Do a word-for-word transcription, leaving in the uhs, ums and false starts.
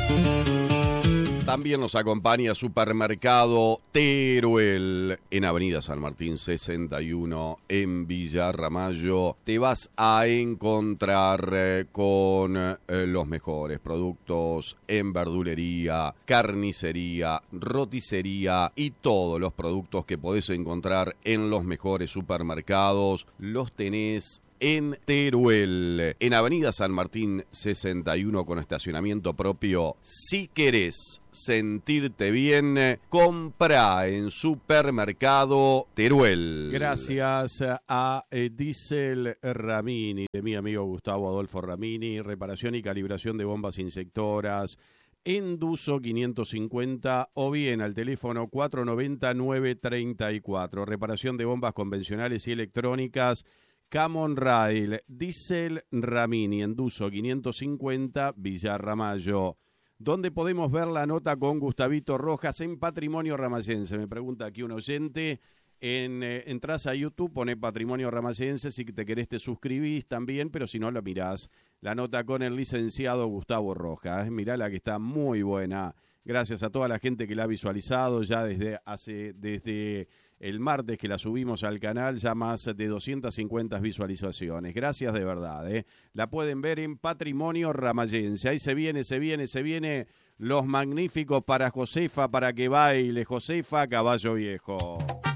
También nos acompaña Supermercado Teruel en Avenida San Martín sesenta y uno en Villa Ramallo. Te vas a encontrar eh, con eh, los mejores productos en verdulería, carnicería, roticería y todos los productos que podés encontrar en los mejores supermercados. Los tenés en Teruel, en Avenida San Martín sesenta y uno con estacionamiento propio. Si querés sentirte bien, compra en Supermercado Teruel. Gracias a eh, Diesel Ramini, de mi amigo Gustavo Adolfo Ramini, reparación y calibración de bombas insectoras, Enduso quinientos cincuenta o bien al teléfono cuatro noventa nueve treinta y cuatro, reparación de bombas convencionales y electrónicas, Camon Rail, Diesel Ramini, Enduso quinientos cincuenta, Villa Ramallo. ¿Dónde podemos ver la nota con Gustavito Rojas en Patrimonio Ramayense? Me pregunta aquí un oyente. En, eh, entras a YouTube, pone Patrimonio Ramayense, si te querés te suscribís también, pero si no lo mirás. La nota con el licenciado Gustavo Rojas. Mirá la que está muy buena. Gracias a toda la gente que la ha visualizado ya desde hace desde el martes que la subimos al canal, ya más de doscientas cincuenta visualizaciones. Gracias de verdad, ¿eh? La pueden ver en Patrimonio Ramayense. Ahí se viene, se viene, se viene los magníficos para Josefa, para que baile Josefa, Caballo Viejo.